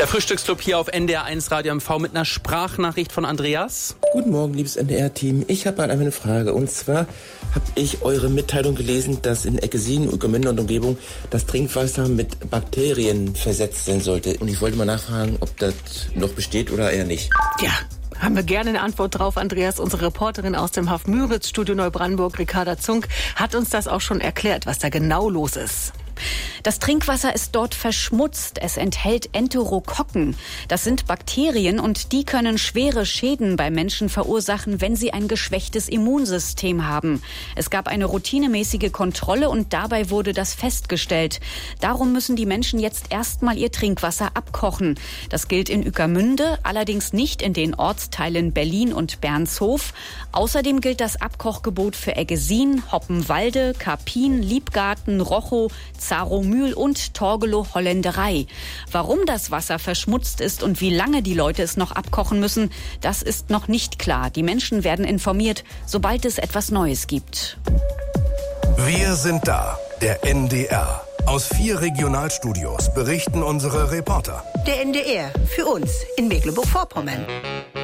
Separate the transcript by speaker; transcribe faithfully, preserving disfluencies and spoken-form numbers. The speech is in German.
Speaker 1: Der Frühstücksclub hier auf N D R eins Radio M V mit einer Sprachnachricht von Andreas.
Speaker 2: Guten Morgen, liebes N D R-Team. Ich habe mal eine Frage. Und zwar habe ich eure Mitteilung gelesen, dass in Eckesien, Ueckermünde und Umgebung das Trinkwasser mit Bakterien versetzt sein sollte. Und ich wollte mal nachfragen, ob das noch besteht oder eher nicht.
Speaker 3: Ja. Haben wir gerne eine Antwort drauf, Andreas. Unsere Reporterin aus dem Haff Müritz, Studio Neubrandenburg, Ricarda Zunk, hat uns das auch schon erklärt, was da genau los ist.
Speaker 4: Das Trinkwasser ist dort verschmutzt. Es enthält Enterokokken. Das sind Bakterien und die können schwere Schäden bei Menschen verursachen, wenn sie ein geschwächtes Immunsystem haben. Es gab eine routinemäßige Kontrolle und dabei wurde das festgestellt. Darum müssen die Menschen jetzt erstmal ihr Trinkwasser abkochen. Das gilt in Ueckermünde, allerdings nicht in den Ortsteilen Berlin und Bernshof. Außerdem gilt das Abkochgebot für Eggesin, Hoppenwalde, Karpin, Liebgarten, Rochow, Zaromühl und Torgelow-Holländerei. Warum das Wasser verschmutzt ist und wie lange die Leute es noch abkochen müssen, das ist noch nicht klar. Die Menschen werden informiert, sobald es etwas Neues gibt.
Speaker 5: Wir sind da, der N D R. Aus vier Regionalstudios berichten unsere Reporter.
Speaker 6: Der N D R, für uns in Mecklenburg-Vorpommern.